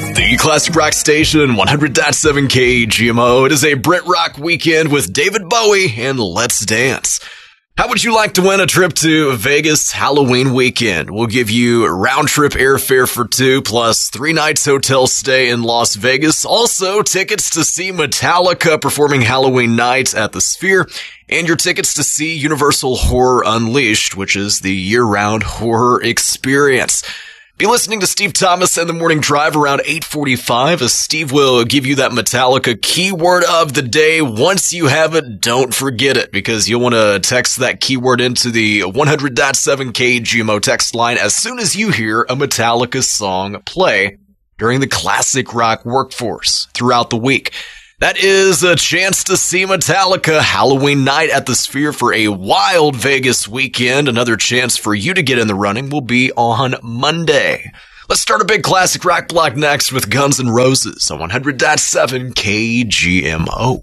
The Classic Rock Station, 100.7 KGMO. It is a Brit Rock weekend with David Bowie and Let's Dance. How would you like to win a trip to Vegas Halloween weekend? We'll give you round-trip airfare for 2, plus 3 nights hotel stay in Las Vegas. Also, tickets to see Metallica performing Halloween night at the Sphere, and your tickets to see Universal Horror Unleashed, which is the year-round horror experience. Be listening to Steve Thomas and the Morning Drive around 8:45 as Steve will give you that Metallica keyword of the day. Once you have it, don't forget it, because you'll want to text that keyword into the 100.7 KGMO text line as soon as you hear a Metallica song play during the Classic Rock Workforce throughout the week. That is a chance to see Metallica Halloween night at the Sphere for a wild Vegas weekend. Another chance for you to get in the running will be on Monday. Let's start a big classic rock block next with Guns N' Roses on 100.7 KGMO.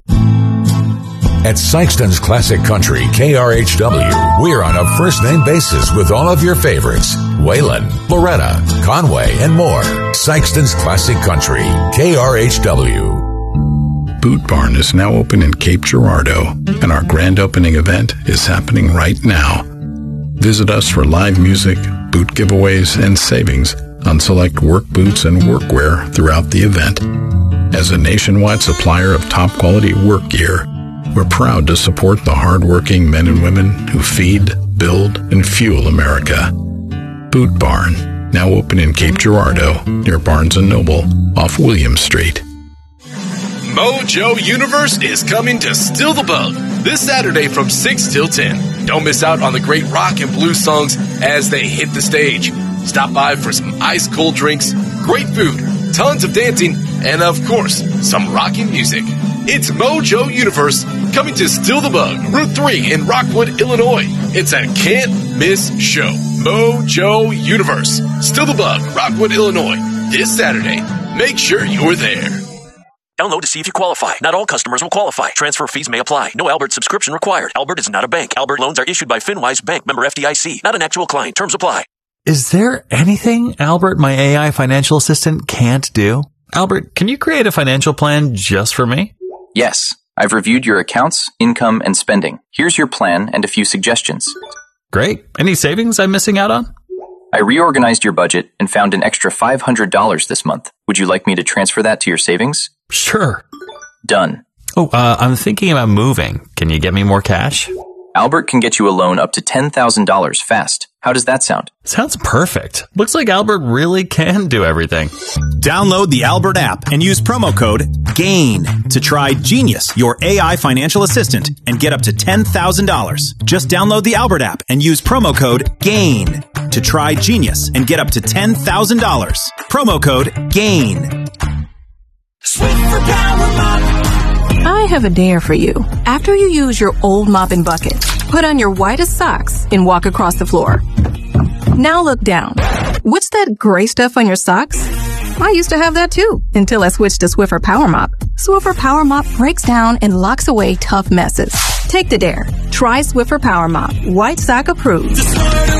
At Sykeston's Classic Country, KRHW, we're on a first-name basis with all of your favorites. Waylon, Loretta, Conway, and more. Sykeston's Classic Country, KRHW. Boot Barn is now open in Cape Girardeau, and our grand opening event is happening right now. Visit us for live music, boot giveaways, and savings on select work boots and workwear throughout the event. As a nationwide supplier of top-quality work gear, we're proud to support the hard-working men and women who feed, build, and fuel America. Boot Barn, now open in Cape Girardeau, near Barnes & Noble, off William Street. Mojo Universe is coming to Still the Bug this Saturday from 6 till 10. Don't miss out on the great rock and blues songs as they hit the stage. Stop by for some ice-cold drinks, great food, tons of dancing, and of course, some rocking music. It's Mojo Universe coming to Still the Bug, Route 3 in Rockwood, Illinois. It's a can't-miss show. Mojo Universe, Still the Bug, Rockwood, Illinois, this Saturday. Make sure you're there. Download to see if you qualify. Not all customers will qualify. Transfer fees may apply. No Albert subscription required. Albert is not a bank. Albert loans are issued by FinWise Bank, member FDIC. Not an actual client. Terms apply. Is there anything Albert, my AI financial assistant, can't do? Albert, can you create a financial plan just for me? Yes. I've reviewed your accounts, income, and spending. Here's your plan and a few suggestions. Great. Any savings I'm missing out on? I reorganized your budget and found an extra $500 this month. Would you like me to transfer that to your savings? Sure. Done. Oh, I'm thinking about moving. Can you get me more cash? Albert can get you a loan up to $10,000 fast. How does that sound? Sounds perfect. Looks like Albert really can do everything. Download the Albert app and use promo code GAIN to try Genius, your AI financial assistant, and get up to $10,000. Just download the Albert app and use promo code GAIN to try Genius and get up to $10,000. Promo code GAIN. Swiffer Power Mop. I have a dare for you. After you use your old mopping bucket, put on your whitest socks and walk across the floor. Now look down. What's that gray stuff on your socks? I used to have that too, until I switched to Swiffer Power Mop. Swiffer Power Mop breaks down and locks away tough messes. Take the dare. Try Swiffer Power Mop. White sock approved.